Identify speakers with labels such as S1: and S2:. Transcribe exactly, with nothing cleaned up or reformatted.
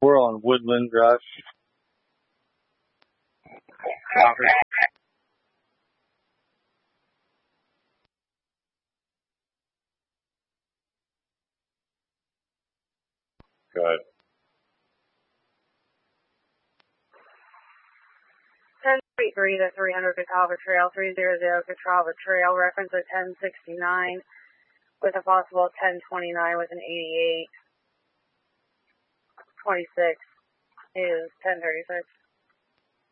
S1: We're on Woodland Drive. Copy. Good.
S2: ten thirty-three to three hundred Catawba Trail, three hundred Catawba Trail, reference at ten sixty-nine with a possible ten twenty-nine with an eighty-eight. twenty-six is ten thirty-six.